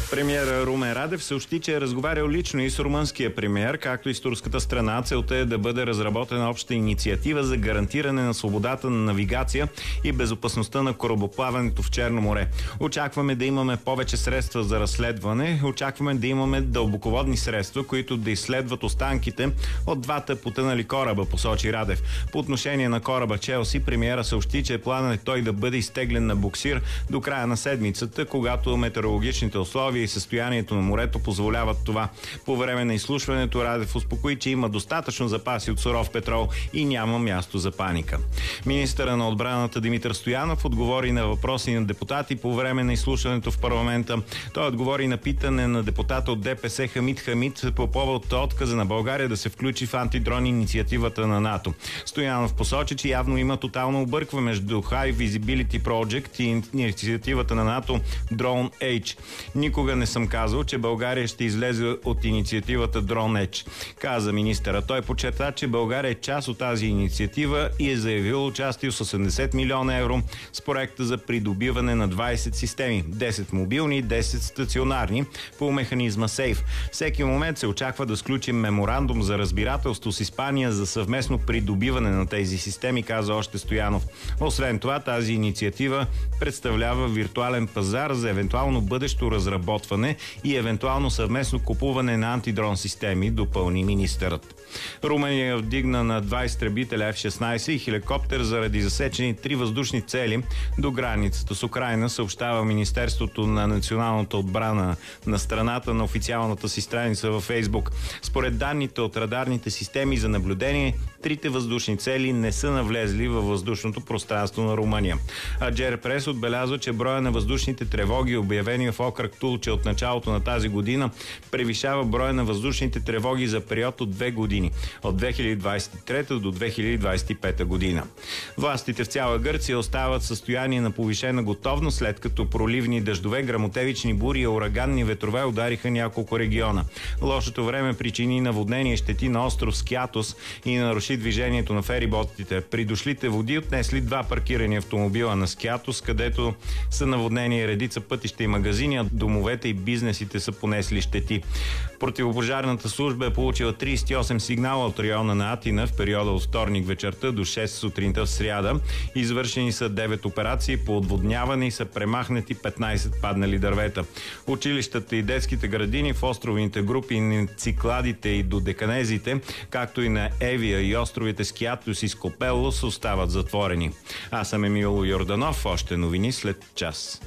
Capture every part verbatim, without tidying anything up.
Премиер Румен Радев съобщи, че е разговарял лично и с румънския премиер, както и с турската страна. Целта е да бъде разработена обща инициатива за гарантиране на свободата на навигация и безопасността на корабоплаването в Черно море. Очакваме да имаме повече средства за разследване. Очакваме да имаме дълбоководни средства, които да изследват останките от двата потънали кораба, посочи Радев. По отношение на кораба Челси, премиера съобщи, че планът е той да бъде изтеглен на буксир до края на седмицата, когато метеорологичните условия и състоянието на морето позволяват това. По време на изслушването Радев успокои, че има достатъчно запаси от суров петрол и няма място за паника. Министърът на отбраната Димитър Стоянов отговори на въпроси на депутати по време на изслушването в парламента. Той отговори на питане на депутата от ДПС Хамид Хамид по повод отказа на България да се включи в антидрон инициативата на НАТО. Стоянов посочи, че явно има тотално объркване между High Visibility Project и инициативата на НАТО Drone Edge. Никога не съм казал, че България ще излезе от инициативата Drone Edge, каза министъра. Той подчерта, че България е част от тази инициатива и е заявил участие с осемдесет милиона евро с проекта за придобиване на двайсет системи, десет мобилни и десет стационарни по механизма Сейф. Всеки момент се очаква да сключим меморандум за разбирателство с Испания за съвместно придобиване на тези системи, каза още Стоянов. Освен това, тази инициатива представлява виртуален пазар за евентуално бъдещо разработване и евентуално съвместно купуване на антидрон системи, допълни министърът. Румъния вдигна на два изтребителя Еф шестнайсет и хеликоптер заради засечени три въздушни цели до границата с Украйна, съобщава Министерството на националната отбрана на страната на официалната си страница във Фейсбук. Според данните от радарните системи за наблюдение, трите въздушни цели не са навлезли във въздушното пространство на Румъния. Аджер Прес отбелязва, че броя на въздушните тревоги, обявени в окръг Тулче от началото на тази година, превишава броя на въздушните тревоги за период от две години, от две хиляди двайсет и трета до две хиляди двайсет и пета година. Властите в цяла Гърция остават в състояние на повишена готовност, след като проливни дъждове, гръмотевични бури и ураганни ветрове удариха няколко региона. Лошото време причини наводнение и щети на остров Скиатос и наруши движението на фериботите. Придошлите води отнесли два паркирани автомобила на Скиатос, където са наводнени редица пътища и магазини, а домовете и бизнесите са понесли щети. Противопожарната служба е получила трийсет и осем сигнала от района на Атина в периода от вторник вечерта до шест сутринта в сряда. Извършени са девет операции по отводняване и са премахнати петнайсет паднали дървета. Училищата и детските градини в островните групи на Цикладите и Додеканезите, както и на Евия и островите Скиатос и Скопелос остават затворени. Аз съм Емил Йорданов. Още новини след час.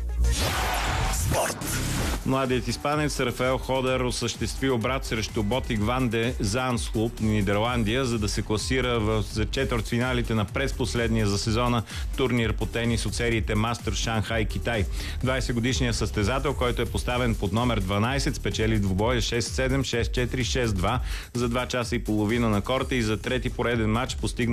Спорт. Младият испанец Рафаел Ходер осъществи обрат срещу Ботик Ван де Зандслуп, Нидерландия, за да се класира в четвъртфиналите на предпоследния за сезона турнир по тенис от сериите Мастер Шанхай, Китай. двайсетгодишният състезател, който е поставен под номер дванайсет, спечели двубоя шест седем, шест четири, шест два за два часа и половина на корта и за трети пореден матч постигна